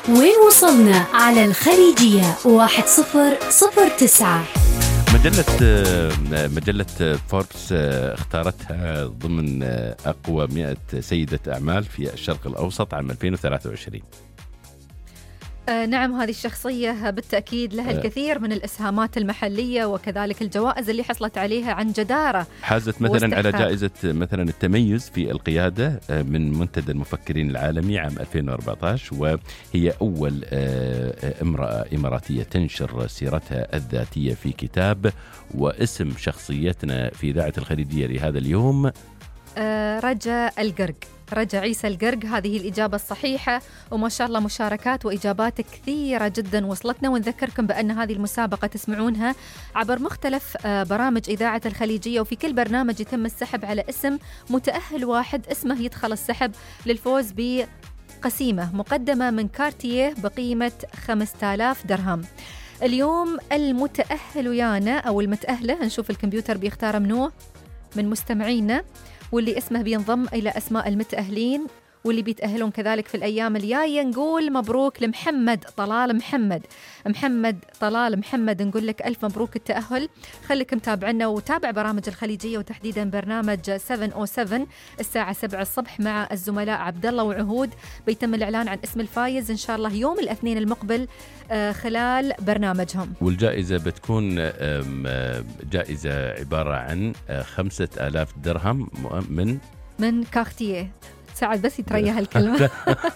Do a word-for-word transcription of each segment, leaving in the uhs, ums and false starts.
وين وصلنا على الخليجية واحد صفر صفر تسعة. مجلة مجلة فوربس اختارتها ضمن أقوى مئة سيدة أعمال في الشرق الأوسط عام ألفين وثلاثة وعشرين. آه نعم، هذه الشخصية بالتأكيد لها الكثير من الإسهامات المحلية وكذلك الجوائز اللي حصلت عليها عن جدارة. حازت مثلا على جائزة مثلا التميز في القيادة من منتدى المفكرين العالمي عام ألفين وأربعة عشر، وهي أول امرأة إماراتية تنشر سيرتها الذاتية في كتاب. واسم شخصيتنا في إذاعة الخليجية لهذا اليوم آه رجا القرق، رجا عيسى القرق. هذه الإجابة الصحيحة، وما شاء الله مشاركات وإجابات كثيرة جدا وصلتنا. ونذكركم بأن هذه المسابقة تسمعونها عبر مختلف برامج إذاعة الخليجية، وفي كل برنامج يتم السحب على اسم متأهل واحد اسمه يدخل السحب للفوز بقسيمة مقدمة من كارتيه بقيمة خمسة آلاف درهم. اليوم المتأهل ويانا أو المتأهلة، نشوف الكمبيوتر بيختار منو من مستمعينا، واللي اسمه بينضم إلى أسماء المتأهلين واللي بيتأهلون كذلك في الأيام الجاية. نقول مبروك لمحمد طلال محمد محمد طلال محمد، نقول لك ألف مبروك التأهل. خليك متابعنا وتابع برامج الخليجية، وتحديدا برنامج سبعة أو سبعة الساعة سبعة الصبح مع الزملاء عبد الله وعهود. بيتم الإعلان عن اسم الفايز إن شاء الله يوم الاثنين المقبل خلال برنامجهم. والجائزة بتكون جائزة عبارة عن خمسة آلاف درهم من من كارتيه. ساعد بس يتريح الكلمة.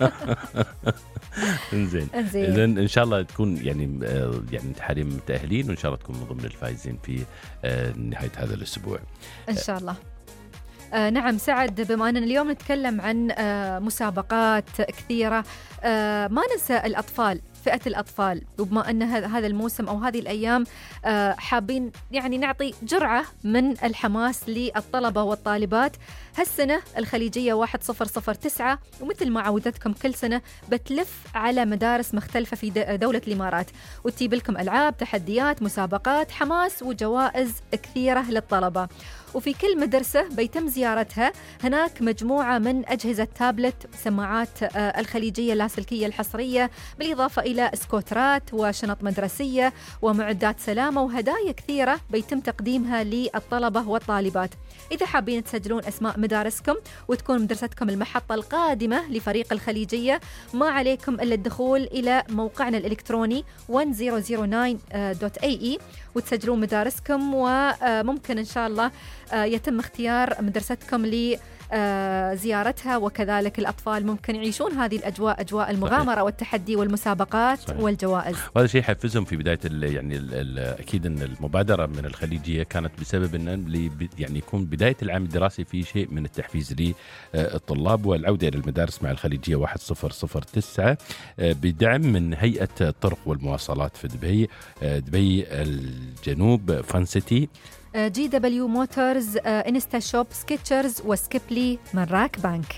انزين إذن إن شاء الله تكون يعني يعني حاليا متأهلين، وإن شاء الله تكون من ضمن الفائزين في نهاية هذا الأسبوع إن شاء الله. آه نعم سعد، بما أننا اليوم نتكلم عن آه مسابقات كثيرة، آه ما ننسى الأطفال، فئة الأطفال. وبما أن هذا الموسم أو هذه الأيام آه حابين يعني نعطي جرعة من الحماس للطلبة والطالبات. هالسنة الخليجية واحد صفر صفر تسعة، ومثل ما عودتكم كل سنة بتلف على مدارس مختلفة في دولة الإمارات، وتجيب لكم ألعاب، تحديات، مسابقات، حماس وجوائز كثيرة للطلبة. وفي كل مدرسة بيتم زيارتها هناك مجموعة من أجهزة تابلت، سماعات الخليجية اللاسلكية الحصرية، بالإضافة إلى سكوترات وشنط مدرسية ومعدات سلامة وهدايا كثيرة بيتم تقديمها للطلبة والطالبات. إذا حابين تسجلون أسماء مدارسكم وتكون مدرستكم المحطة القادمة لفريق الخليجية، ما عليكم إلا الدخول إلى موقعنا الإلكتروني واحد صفر صفر تسعة دوت إيه إي وتسجلون مدارسكم، وممكن إن شاء الله يتم اختيار مدرستكم لزيارتها. وكذلك الأطفال ممكن يعيشون هذه الأجواء، أجواء المغامرة صحيح. والتحدي والمسابقات صحيح. والجوائز. وهذا شيء يحفزهم في بداية يعني ال ال أكيد أن المبادرة من الخليجية كانت بسبب أن يعني يكون بداية العام الدراسي في شيء من التحفيز للطلاب. والعودة إلى المدارس مع الخليجية واحد صفر صفر تسعة بدعم من هيئة الطرق والمواصلات في دبي، دبي الجنوب، فان سيتي، جي دبليو موتورز، انستا شوب، سكيتشرز، وسكيبلي من راك بانك.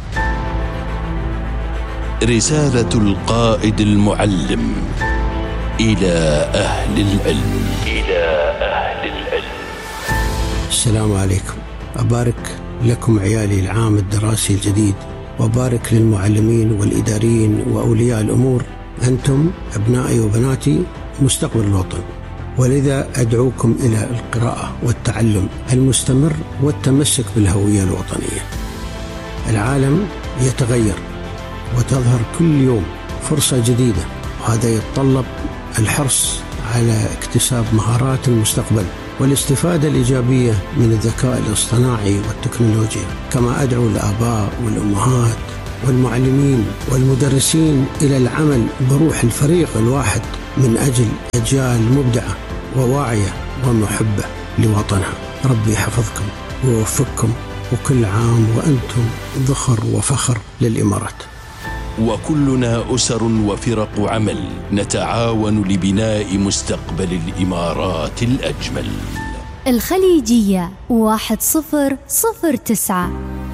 رسالة القائد المعلم إلى أهل العلم. إلى أهل العلم. السلام عليكم. أبارك لكم عيالي العام الدراسي الجديد، وأبارك للمعلمين والإداريين وأولياء الأمور. أنتم أبنائي وبناتي مستقبل الوطن، ولذا أدعوكم إلى القراءة والتعلم المستمر والتمسك بالهوية الوطنية. العالم يتغير وتظهر كل يوم فرصة جديدة، وهذا يتطلب الحرص على اكتساب مهارات المستقبل والاستفادة الإيجابية من الذكاء الاصطناعي والتكنولوجيا. كما أدعو الآباء والأمهات والمعلمين والمدرسين إلى العمل بروح الفريق الواحد من أجل أجيال مبدعة وواعية ومحبة لوطنها. ربي يحفظكم ويوفقكم، وكل عام وأنتم ذخر وفخر للإمارات. وكلنا أسر وفرق عمل نتعاون لبناء مستقبل الإمارات الأجمل. الخليجية واحد صفر صفر تسعة.